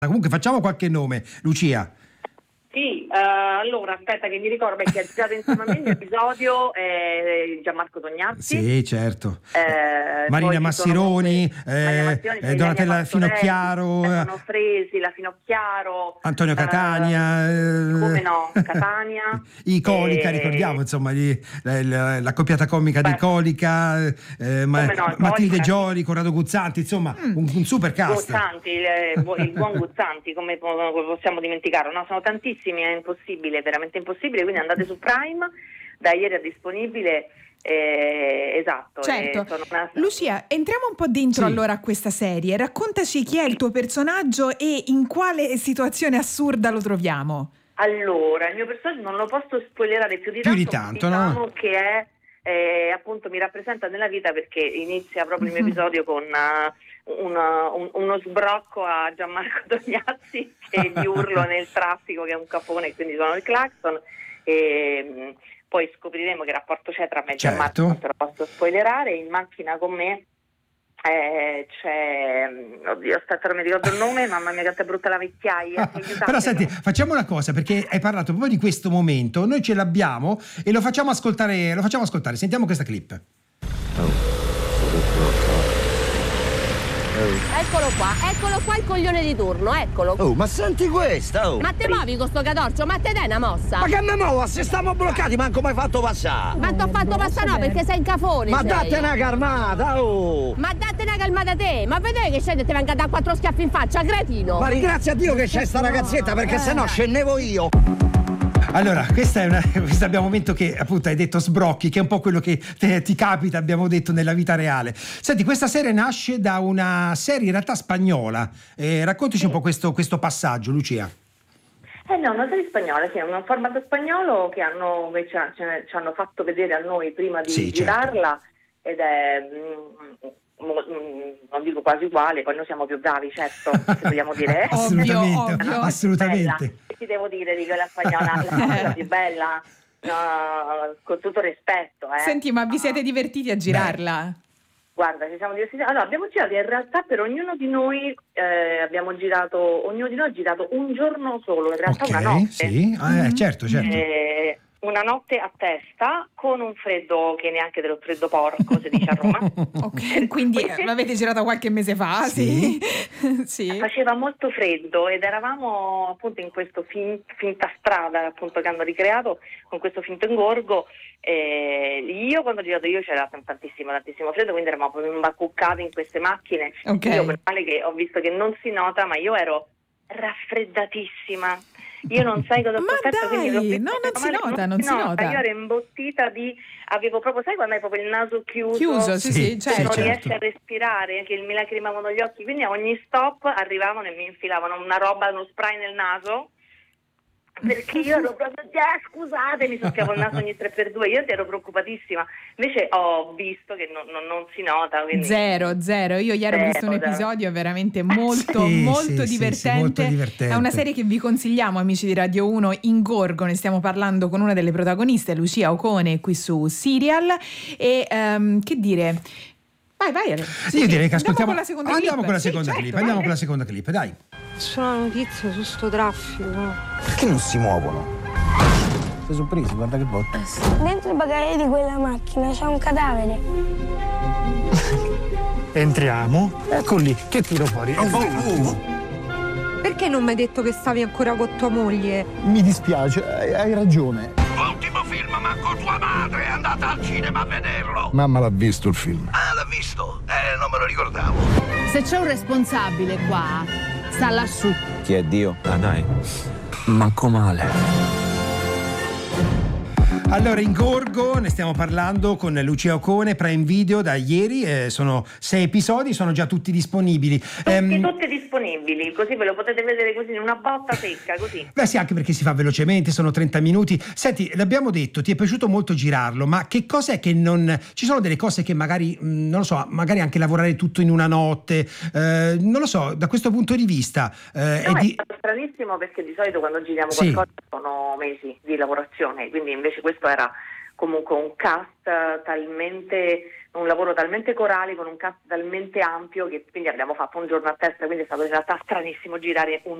Comunque facciamo qualche nome, Lucia. Sì, allora aspetta che mi ricordo che ha girato insieme a me l'episodio Gianmarco Tognazzi. Sì, certo. Marina poi Massironi, Donatella Finocchiaro, Stefano Fresi, la Finocchiaro, Antonio Catania, come no, Catania. I Colica, ricordiamo insomma la coppiata comica di Colica, Matilde Giori, Corrado Guzzanti, insomma un super cast. Guzzanti, il buon Guzzanti, come possiamo dimenticarlo? No, sono tantissimi, è impossibile, veramente impossibile, quindi andate su Prime, da ieri è disponibile. Esatto. Certo. Lucia, entriamo un po' dentro allora a questa serie. Raccontaci chi è il tuo personaggio e in quale situazione assurda lo troviamo. Allora, il mio personaggio non lo posso spoilerare più di tanto, diciamo, no? Che appunto mi rappresenta nella vita, perché inizia proprio il mio episodio con uno sbrocco a Gianmarco Tognazzi che gli urlo nel traffico che è un capone, quindi suono il clacson, e poi scopriremo che rapporto c'è tra me e Gianmarco, non te lo posso spoilerare. In macchina con me c'è, oddio, aspetta, non mi ricordo il nome, mamma mia quanto è brutta la vecchiaia. Però senti, facciamo una cosa, perché hai parlato proprio di questo momento, noi ce l'abbiamo e lo facciamo ascoltare, sentiamo questa clip. Eccolo qua il coglione di turno, eccolo. Oh, ma senti questa, oh. Ma te muovi con sto catorcio, ma te dai una mossa? Ma che me muova, se stiamo bloccati, manco mai fatto passare. Ma t'ho fatto passare no, perché sei in cafone. Ma date una calmata, oh. Ma date una calmata te, ma vedete che scende e ti venga a dare 4 schiaffi in faccia, cretino. Ma ringrazia Dio che c'è sta ragazzetta, perché sennò scendevo io. Allora, questo abbiamo un momento che appunto hai detto sbrocchi, che è un po' quello che ti capita, abbiamo detto, nella vita reale. Senti, questa serie nasce da una serie in realtà spagnola. Raccontaci un po' questo passaggio, Lucia. No, una serie spagnola, sì, è un formato spagnolo che ci hanno fatto vedere a noi prima di girarla, ed è non dico quasi uguale, poi noi siamo più bravi, certo, se vogliamo dire. Assolutamente. Che ti devo dire di quella spagnola, la più bella, con tutto rispetto. Senti, ma vi siete divertiti a girarla? Guarda, ci siamo divertiti. Allora, abbiamo girato in realtà per ognuno di noi, ognuno di noi ha girato un giorno solo, in realtà una notte. Sì, certo. Una notte a testa, con un freddo che neanche dello freddo porco, si dice a Roma. Ok, quindi l'avete girato qualche mese fa? Sì. Sì. Faceva molto freddo ed eravamo appunto in questo finta strada, appunto, che hanno ricreato con questo finto ingorgo. Io quando ho girato c'era tantissimo freddo, quindi eravamo proprio imbacuccati in queste macchine. Okay. Io, per male che ho visto che non si nota, ma io ero raffreddatissima. Io non sai cosa ho sofferto, quindi non si nota. Io ero imbottita avevo proprio, sai quando hai proprio il naso chiuso, sì, certo. Non riesci a respirare, che mi lacrimavano gli occhi, quindi a ogni stop arrivavano e mi infilavano una roba, uno spray nel naso, perché io ero proprio, scusate, mi soffiavo il naso ogni 3x2, io ero preoccupatissima, invece ho visto che non si nota, quindi... Zero, io ieri ho visto un episodio veramente molto divertente. È una serie che vi consigliamo, amici di Radio 1, Ingorgo, ne stiamo parlando con una delle protagoniste, Lucia Ocone, qui su Serial, e che dire... Vai. Io direi che andiamo con la seconda clip, dai. C'è una notizia su sto traffico. Perché non si muovono? Sei sorpresi, guarda che botta. Dentro il bagagliaio di quella macchina c'è un cadavere. Entriamo. Ecco lì, che tiro fuori? Perché non mi hai detto che stavi ancora con tua moglie? Mi dispiace, hai ragione. Ultimo film, ma con tua madre è andata al cinema a vederlo. Mamma l'ha visto il film. Ah, l'ha visto? Non me lo ricordavo. Se c'è un responsabile qua, sta lassù. Chi è Dio? Ah, dai. Manco male. Allora, Ingorgo, ne stiamo parlando con Lucia Ocone, Prime Video da ieri, sono 6 episodi, sono già tutti disponibili. Tutti disponibili, così ve lo potete vedere così in una botta secca, così. Beh sì, anche perché si fa velocemente, sono 30 minuti. Senti, l'abbiamo detto, ti è piaciuto molto girarlo, ma che cos'è che non... Ci sono delle cose che magari, non lo so, magari anche lavorare tutto in una notte, non lo so, da questo punto di vista... è stato stranissimo, perché di solito quando giriamo qualcosa sono mesi di lavorazione, quindi invece questo era comunque un lavoro talmente corale, con un cast talmente ampio, che quindi abbiamo fatto un giorno a testa, quindi è stato in realtà stranissimo girare un